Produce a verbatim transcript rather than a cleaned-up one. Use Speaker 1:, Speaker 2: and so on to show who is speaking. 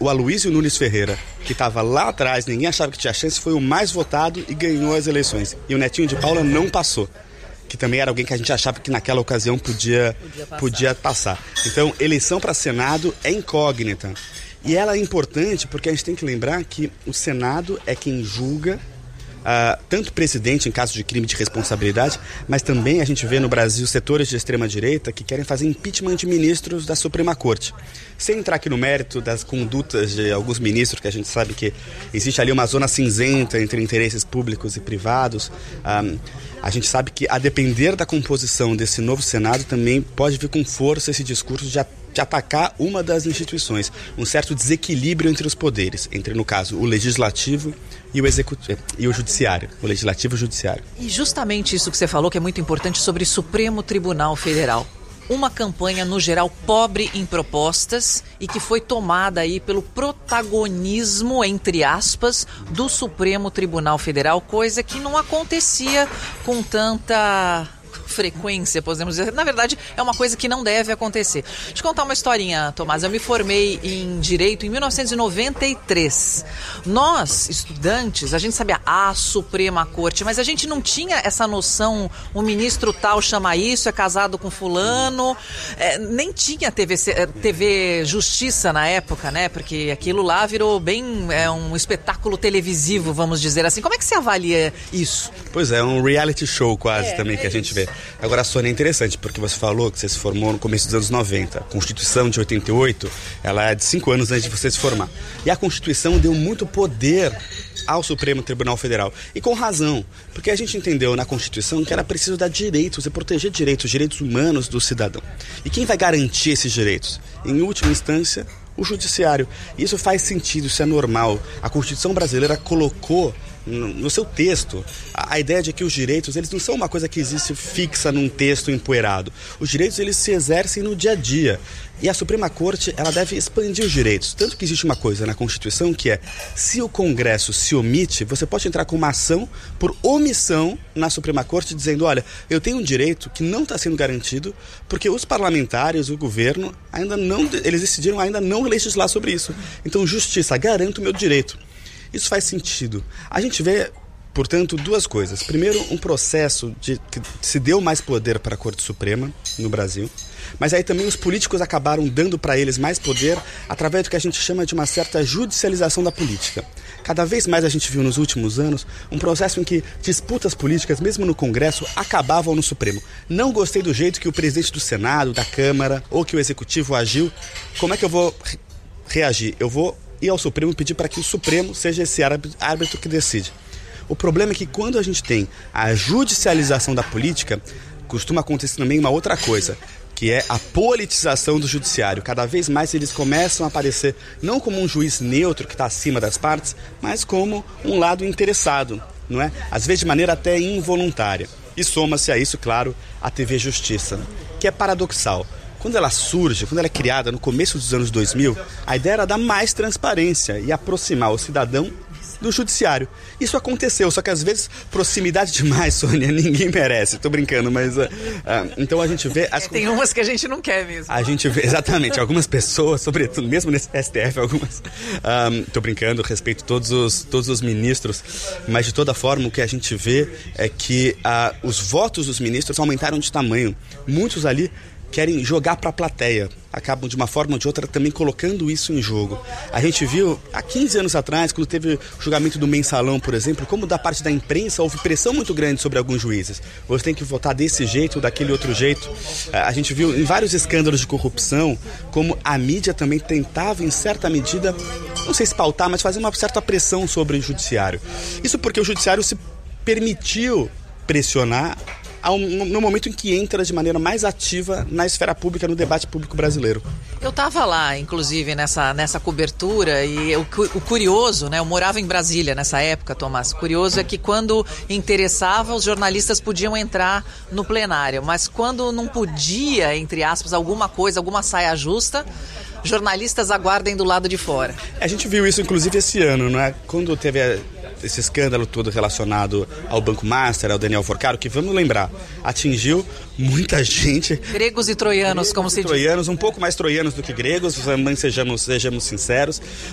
Speaker 1: o Aloysio Nunes Ferreira, que estava lá atrás, ninguém achava que tinha chance, foi o mais votado e ganhou as eleições. E o Netinho de Paula não passou, que também era alguém que a gente achava que naquela ocasião podia, podia, passar. podia passar. Então, eleição para Senado é incógnita. E ela é importante porque a gente tem que lembrar que o Senado é quem julga Uh, tanto o presidente em caso de crime de responsabilidade, mas também a gente vê no Brasil setores de extrema-direita que querem fazer impeachment de ministros da Suprema Corte. Sem entrar aqui no mérito das condutas de alguns ministros, que a gente sabe que existe ali uma zona cinzenta entre interesses públicos e privados, um, a gente sabe que, a depender da composição desse novo Senado, também pode vir com força esse discurso de de atacar uma das instituições, um certo desequilíbrio entre os poderes, entre, no caso, o legislativo e o executivo, e o judiciário, o legislativo e o judiciário.
Speaker 2: E justamente isso que você falou, que é muito importante, sobre o Supremo Tribunal Federal. Uma campanha, no geral, pobre em propostas e que foi tomada aí pelo protagonismo, entre aspas, do Supremo Tribunal Federal, coisa que não acontecia com tanta frequência, podemos dizer. Na verdade, é uma coisa que não deve acontecer. Deixa eu contar uma historinha, Tomás. Eu me formei em Direito em mil novecentos e noventa e três. Nós, estudantes, a gente sabia a Suprema Corte, mas a gente não tinha essa noção, o ministro tal chama isso, é casado com fulano, é, nem tinha T V, T V Justiça na época, né? Porque aquilo lá virou bem é, um espetáculo televisivo, vamos dizer assim. Como é que você avalia isso?
Speaker 1: Pois é, um reality show quase é, também é que a gente
Speaker 2: isso.
Speaker 1: vê. Agora, Sônia, é interessante, porque você falou que você se formou no começo dos anos noventa. A Constituição de oitenta e oito, ela é de cinco anos antes de você se formar. E a Constituição deu muito poder ao Supremo Tribunal Federal. E com razão, porque a gente entendeu na Constituição que era preciso dar direitos e proteger direitos, direitos humanos do cidadão. E quem vai garantir esses direitos? Em última instância, o Judiciário. Isso faz sentido, isso é normal. A Constituição brasileira colocou no seu texto a ideia de que os direitos, eles não são uma coisa que existe fixa num texto empoeirado. Os direitos, eles se exercem no dia a dia. E a Suprema Corte, ela deve expandir os direitos. Tanto que existe uma coisa na Constituição que é, se o Congresso se omite, você pode entrar com uma ação por omissão na Suprema Corte dizendo, olha, eu tenho um direito que não está sendo garantido porque os parlamentares, o governo, ainda não, eles decidiram ainda não legislar sobre isso. Então, justiça, garanto o meu direito. Isso faz sentido. A gente vê, portanto, duas coisas. Primeiro, um processo de que se deu mais poder para a Corte Suprema no Brasil, mas aí também os políticos acabaram dando para eles mais poder através do que a gente chama de uma certa judicialização da política. Cada vez mais a gente viu nos últimos anos um processo em que disputas políticas, mesmo no Congresso, acabavam no Supremo. Não gostei do jeito que o presidente do Senado, da Câmara, ou que o Executivo agiu. Como é que eu vou reagir? Eu vou ir ao Supremo pedir para que o Supremo seja esse árbitro que decide. O problema é que quando a gente tem a judicialização da política, costuma acontecer também uma outra coisa, que é a politização do judiciário. Cada vez mais eles começam a aparecer não como um juiz neutro que está acima das partes, mas como um lado interessado, não é? Às vezes de maneira até involuntária. E soma-se a isso, claro, a T V Justiça, que é paradoxal. Quando ela surge, quando ela é criada no começo dos anos dois mil, a ideia era dar mais transparência e aproximar o cidadão do judiciário. Isso aconteceu, só que às vezes proximidade demais, Sônia, ninguém merece. Tô brincando, mas... Uh, uh, então a gente vê... As...
Speaker 2: É, tem umas que a gente não quer mesmo.
Speaker 1: A gente vê, exatamente, algumas pessoas, sobretudo mesmo nesse S T F, algumas... Um, tô brincando, respeito todos os, todos os ministros, mas de toda forma o que a gente vê é que uh, os votos dos ministros aumentaram de tamanho. Muitos ali querem jogar para a plateia, acabam de uma forma ou de outra também colocando isso em jogo. A gente viu há quinze anos atrás, quando teve o julgamento do Mensalão, por exemplo, como da parte da imprensa houve pressão muito grande sobre alguns juízes. Você tem que votar desse jeito ou daquele outro jeito. A gente viu em vários escândalos de corrupção como a mídia também tentava, em certa medida, não sei se pautar, mas fazer uma certa pressão sobre o judiciário. Isso porque o judiciário se permitiu pressionar no momento em que entra de maneira mais ativa na esfera pública, no debate público brasileiro.
Speaker 2: Eu estava lá, inclusive, nessa, nessa cobertura, e o, o curioso, né? Eu morava em Brasília nessa época, Tomás. O curioso é que quando interessava, os jornalistas podiam entrar no plenário, mas quando não podia, entre aspas, alguma coisa, alguma saia justa, jornalistas aguardem do lado de fora.
Speaker 1: A gente viu isso, inclusive, esse ano, não é? Quando teve a... esse escândalo todo relacionado ao Banco Master, ao Daniel Forcaro, que, vamos lembrar, atingiu muita gente.
Speaker 2: Gregos e troianos,
Speaker 1: gregos
Speaker 2: como
Speaker 1: e
Speaker 2: se diz.
Speaker 1: Troianos, um pouco mais troianos do que gregos, também sejamos, sejamos sinceros.